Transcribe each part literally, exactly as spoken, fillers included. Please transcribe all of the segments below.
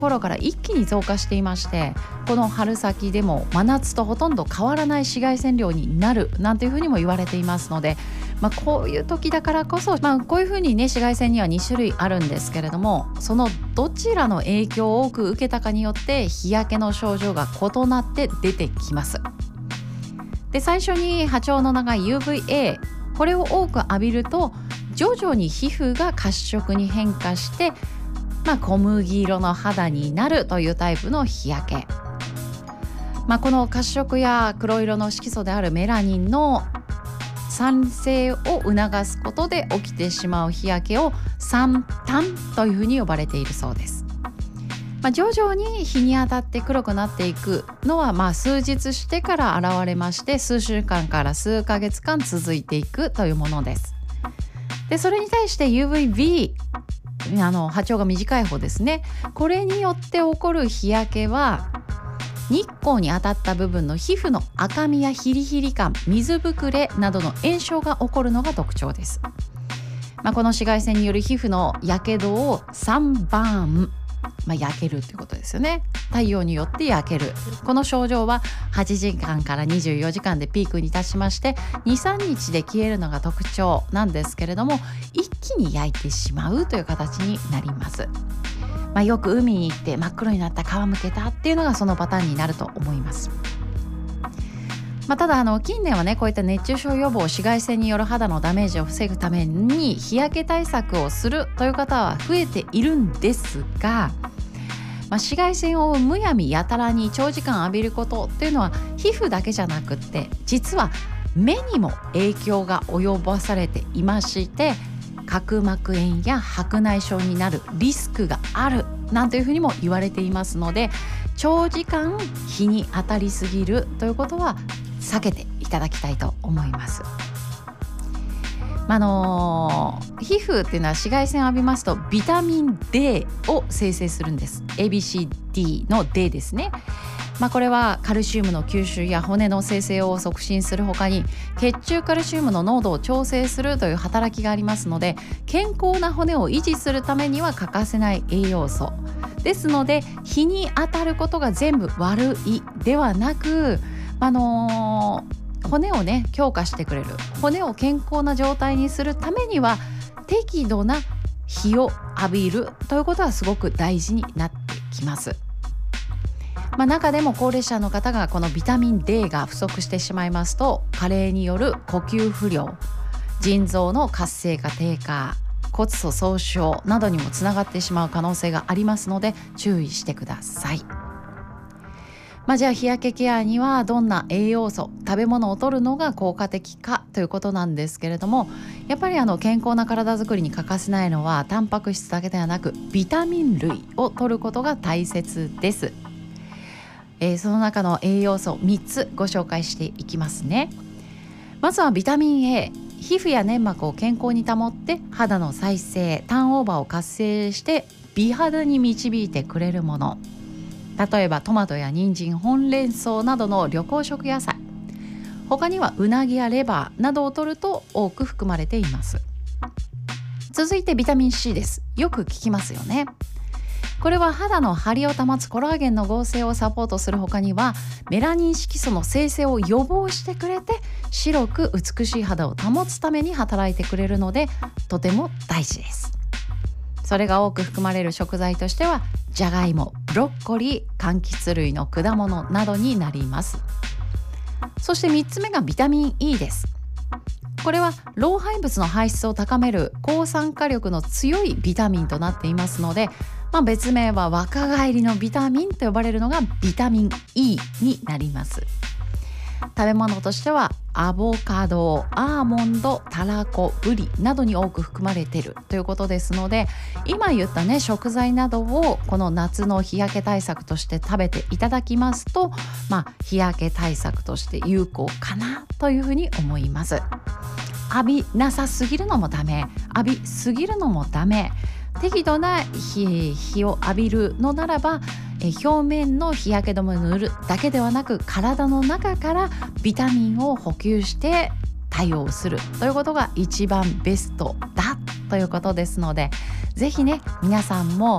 頃から一気に増加していまして、この春先でも真夏とほとんど変わらない紫外線量になるなんていうふうにも言われていますので、まあ、こういう時だからこそ、まあ、こういうふうにね紫外線にはに種類あるんですけれども、そのどちらの影響を多く受けたかによって日焼けの症状が異なって出てきます。で、最初に波長の長い ユーブイエー、 これを多く浴びると徐々に皮膚が褐色に変化して、まあ、小麦色の肌になるというタイプの日焼け、まあ、この褐色や黒色の色素であるメラニンの産生を促すことで起きてしまう日焼けをサタンというふうに呼ばれているそうです。まあ、徐々に日に当たって黒くなっていくのは、まあ数日してから現れまして、数週間から数ヶ月間続いていくというものです。で、それに対して ユーブイビー、 あの波長が短い方ですね、これによって起こる日焼けは日光に当たった部分の皮膚の赤みやヒリヒリ感、水ぶくれなどの炎症が起こるのが特徴です。まあ、この紫外線による皮膚のやけどをサンバーン、まあ、焼けるということですよね。太陽によって焼ける、この症状ははちじかんからにじゅうよじかんでピークに達しまして、にさんにちで消えるのが特徴なんですけれども、一気に焼いてしまうという形になります。まあ、よく海に行って真っ黒になった皮むけたっていうのがそのパターンになると思います。まあ、ただあの近年はね、こういった熱中症予防、紫外線による肌のダメージを防ぐために日焼け対策をするという方は増えているんですが、まあ、紫外線をむやみやたらに長時間浴びることっていうのは皮膚だけじゃなくって、実は目にも影響が及ぼされていまして、角膜炎や白内障になるリスクがあるなんていうふうにも言われていますので、長時間日に当たりすぎるということは避けていただきたいと思います。あのー、皮膚っていうのは紫外線を浴びますとビタミン D を生成するんです。 エービーシーディー の D ですね。まあ、これはカルシウムの吸収や骨の生成を促進するほかに、血中カルシウムの濃度を調整するという働きがありますので、健康な骨を維持するためには欠かせない栄養素ですので、日に当たることが全部悪いではなく、あのー、骨をね強化してくれる、骨を健康な状態にするためには適度な日を浴びるということはすごく大事になってきます。まあ、中でも高齢者の方がこのビタミン D が不足してしまいますと、加齢による呼吸不良、腎臓の活性化低下、骨粗鬆症などにもつながってしまう可能性がありますので注意してください。まあ、じゃあ日焼けケアにはどんな栄養素、食べ物を摂るのが効果的かということなんですけれども、やっぱりあの健康な体づくりに欠かせないのはタンパク質だけではなくビタミン類を摂ることが大切です。えー、その中の栄養素みっつご紹介していきますね。まずはビタミン A、 皮膚や粘膜を健康に保って肌の再生、ターンオーバーを活性して美肌に導いてくれるもの、例えばトマトや人参、ホウレンソウなどの緑黄色野菜、他にはうなぎやレバーなどを摂ると多く含まれています。続いてビタミン C です。よく聞きますよね。これは肌の張りを保つコラーゲンの合成をサポートする他には、メラニン色素の生成を予防してくれて白く美しい肌を保つために働いてくれるのでとても大事です。それが多く含まれる食材としてはじゃがいも、ブロッコリー、柑橘類の果物などになります。そしてみっつめがビタミン E です。これは老廃物の排出を高める抗酸化力の強いビタミンとなっていますので、まあ、別名は若返りのビタミンと呼ばれるのがビタミン E になります。食べ物としてはアボカド、アーモンド、たらこ、ブリなどに多く含まれているということですので、今言ったね食材などをこの夏の日焼け対策として食べていただきますと、まあ、日焼け対策として有効かなというふうに思います。浴びなさすぎるのもダメ、浴びすぎるのもダメ、適度な 日, 日を浴びるのならば、え表面の日焼け止めを塗るだけではなく、体の中からビタミンを補給して対応するということが一番ベストだということですので、ぜひね皆さんも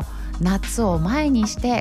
夏を前にして